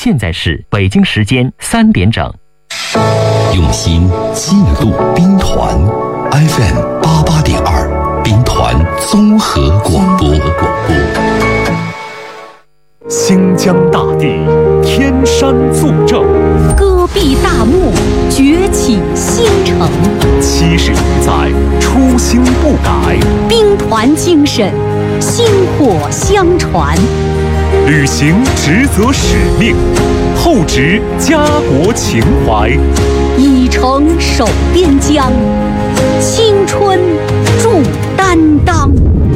现在是北京时间3点整。 用心记录兵团 FM88.2兵团综合广播。 新疆大地天山作证， 戈壁大漠崛起新城 70余载初心不改， 兵团精神薪火相传， 履行职责使命，厚植家国情怀， 以诚守边疆，青春铸担当。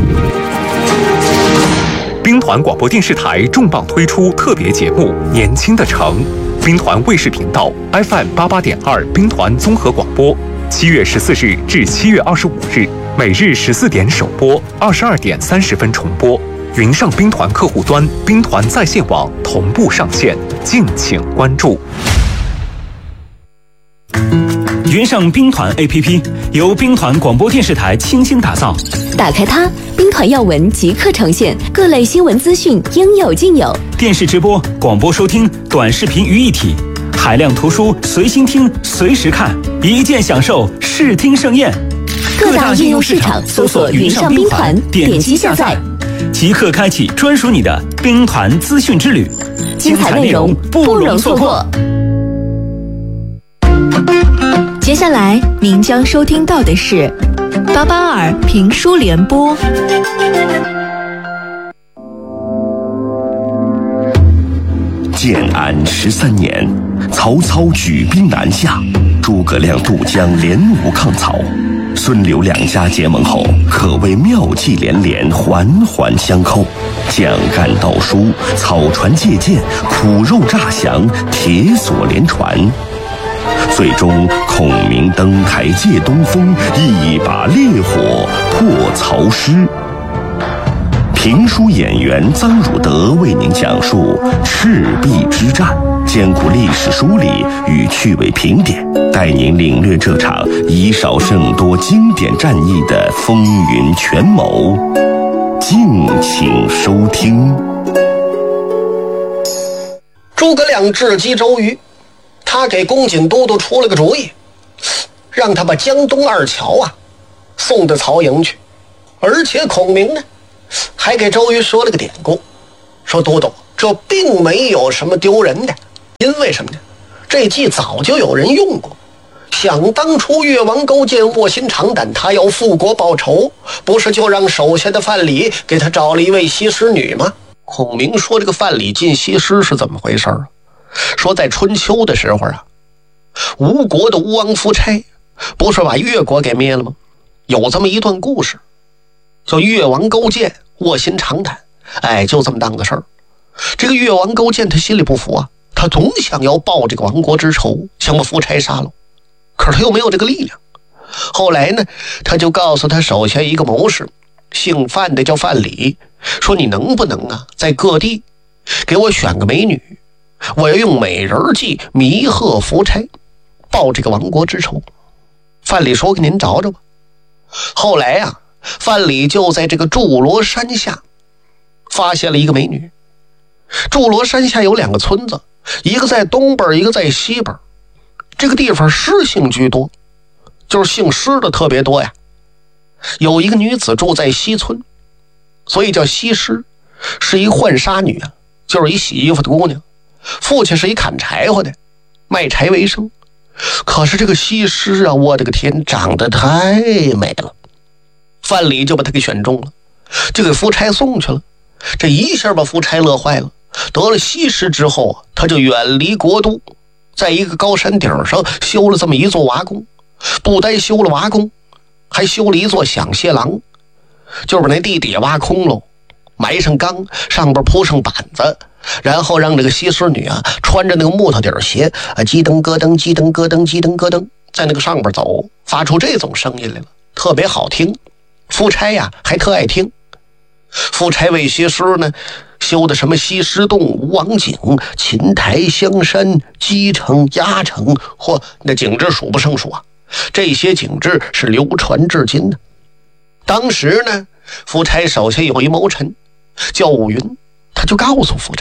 兵团广播电视台重磅推出特别节目《年轻的城》，兵团卫视频道 FM88.2兵团综合广播，7月14日至7月25日，每日14点首播，22点30分重播。云上兵团客户端、兵团在线网同步上线，敬请关注。 云上兵团 APP 由兵团广播电视台倾心打造， 打开它，兵团要闻即刻呈现，各类新闻资讯应有尽有， 电视直播、广播收听、短视频于一体，海量图书随心听、随时看，一键享受视听盛宴。 各大应用市场搜索云上兵团，点击下载， 即刻开启专属你的兵团资讯之旅， 精彩内容不容错过。接下来您将收听到的是882评书联播。 建安13年，曹操举兵南下，诸葛亮渡江联吴抗曹，孙刘两家结盟后，可谓妙计连连，环环相扣，蒋干盗书，草船借箭，苦肉诈降，铁索连传。最终孔明登台借东风，一把烈火破曹师。评书演员臧汝德为您讲述赤壁之战，兼顾历史梳理与趣味评点，带您领略这场以少胜多经典战役的风云权谋。敬请收听。 诸葛亮智击周瑜，他给公瑾都督出了个主意，让他把江东二乔送到曹营去。而且孔明呢还给周瑜说了个典故，说都督，这并没有什么丢人的，因为什么呢？这计早就有人用过。想当初越王勾践卧薪尝胆，他要复国报仇，不是就让手下的范蠡给他找了一位西施女吗？孔明说这个范蠡进西施是怎么回事说在春秋的时候吴国的吴王夫差不是把越国给灭了吗？有这么一段故事，叫越王勾践卧薪尝胆。就这么当的事儿。这个越王勾践他心里不服他总想要报这个亡国之仇，想把夫差杀了，可是他又没有这个力量。后来呢，他就告诉他手下一个谋士，姓范的叫范蠡，说你能不能在各地给我选个美女，我要用美人计迷惑夫差，报这个亡国之仇。范蠡说给您找找吧。后来范蠡就在这个祝罗山下发现了一个美女。祝罗山下有2个村子，一个在东边，一个在西边。这个地方施姓居多，就是姓施的特别多有一个女子住在西村，所以叫西施，是一浣纱女就是一洗衣服的姑娘。父亲是一砍柴火的，卖柴为生。可是这个西施我的个天，长得太美了。范蠡就把她给选中了，就给夫差送去了。这一下把夫差乐坏了。得了西施之后他就远离国都，在一个高山顶上修了这么一座娃宫。不单修了娃宫，还修了一座响谢廊，就是把那地底挖空了，埋上缸，上边铺上板子，然后让这个西施女穿着那个木头底鞋叽噔咯噔叽噔咯噔叽噔咯噔在那个上边走，发出这种声音来了，特别好听。夫差还特爱听。夫差为西施呢修的什么西施洞、吴王井、琴台、香山、鸡城、鸭城，那景致数不胜数这些景致是流传至今的。当时呢，夫差手下有一谋臣叫武云，他就告诉夫差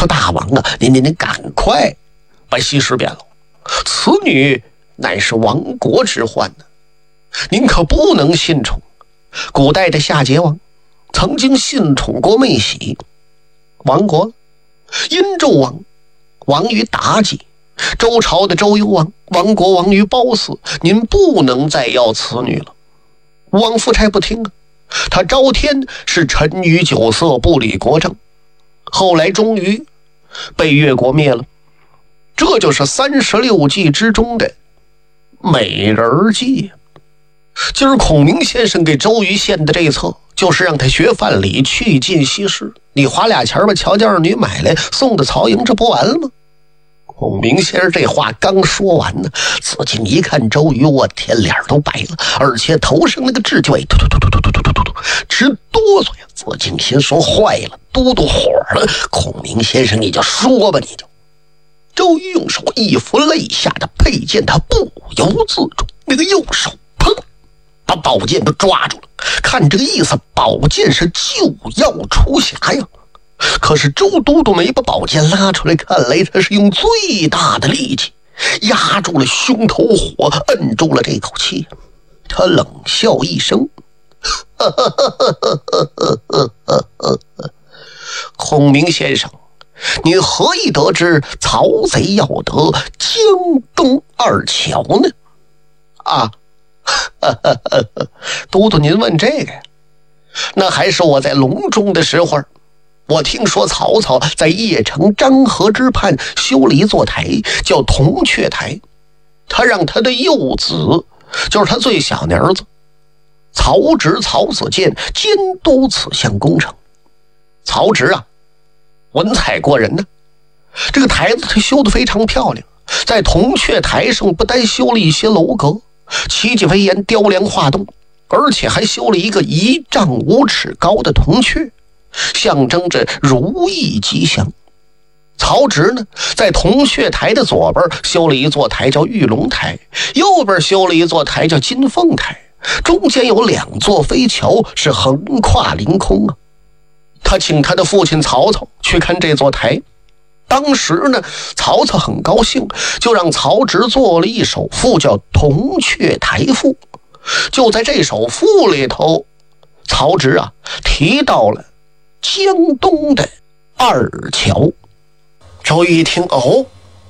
说大王啊，您赶快把西施变了，此女乃是亡国之患呢，您可不能信宠。古代的夏桀王曾经信宠过妹喜，亡国了。殷纣王亡于妲己，周朝的周幽王亡国亡于褒姒，您不能再要此女了。吴王夫差不听啊，他朝天是沉鱼酒色，不理国政，后来终于被越国灭了。这就是36计之中的美人计。今儿孔明先生给周瑜献的这一策，就是让他学范蠡，去尽西施。你花俩钱把乔家二女买来，送到曹营，这不完了吗？孔明先生这话刚说完呢，子敬一看周瑜，我天，脸都白了，而且头上那个痣就突直哆嗦呀。子敬心说坏了，嘟嘟火了。孔明先生你就说吧，你就。周瑜用手一拂肋下的佩剑，他不由自主，那个右手砰把宝剑都抓住了，看这个意思，宝剑是就要出匣呀。可是周都督没把宝剑拉出来，看来他是用最大的力气压住了胸头火，摁住了这口气。他冷笑一声，孔明先生，您何以得知曹贼要得江东二乔呢？啊，都督您问这个呀？那还是我在隆中的时候，我听说曹操在邺城漳河之畔修了一座台，叫铜雀台。他让他的幼子，就是他最小的儿子曹植、曹子建监督此项工程。曹植啊，文采过人呢，这个台子他修得非常漂亮，在铜雀台上不单修了一些楼阁，奇迹飞檐，雕梁画栋，而且还修了一个1丈5尺高的铜雀，象征着如意吉祥。曹植呢，在铜雀台的左边修了一座台叫玉龙台，右边修了一座台叫金凤台，中间有2座飞桥是横跨凌空啊。他请他的父亲曹操去看这座台，当时呢，曹操很高兴，就让曹植做了一首赋，叫《铜雀台赋》。就在这首赋里头，曹植啊提到了江东的二乔。周瑜一听，哦，